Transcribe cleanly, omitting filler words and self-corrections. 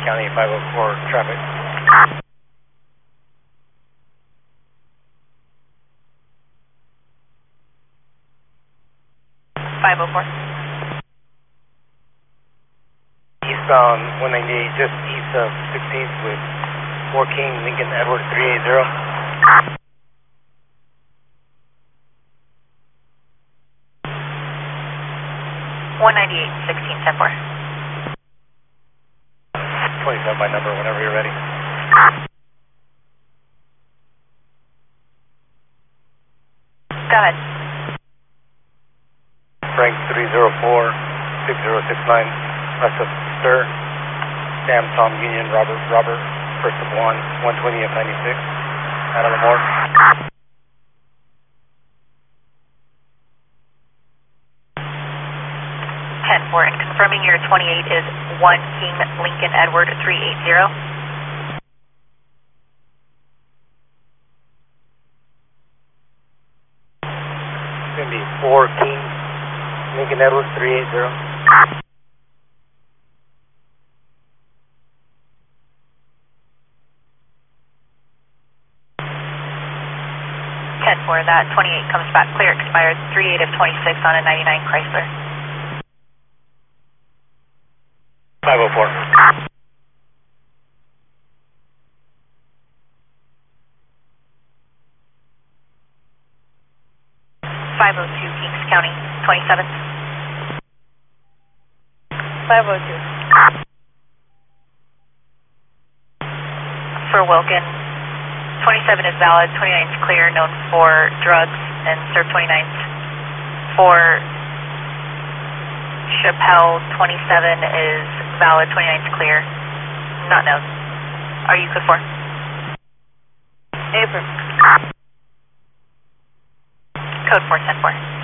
County 504 traffic. 504. Eastbound 198, just east of 16th with 4 King Lincoln Edward 380. 198, 16, 10-4. 27 by number whenever you're ready. Go ahead. Frank 304, 6069, west of Stir. Sam, Tom, Union, Robert, first of 120 of 96. Out of the more. 10-4, and confirming your 28 is 1 King Lincoln Edward 380. It's going to be 4 King Lincoln Edward 380. 10-4, that 28 comes back clear, expired 38 of 26 on a 99 Chrysler. 504. 502 Kings County, 27th. 502. For Wilkin, 27 is valid, 29 is clear, known for drugs, and serve 29th. For Chappelle, 27 is valid, 29 is clear, not known. Are you good for? Affirm. Code 410-4.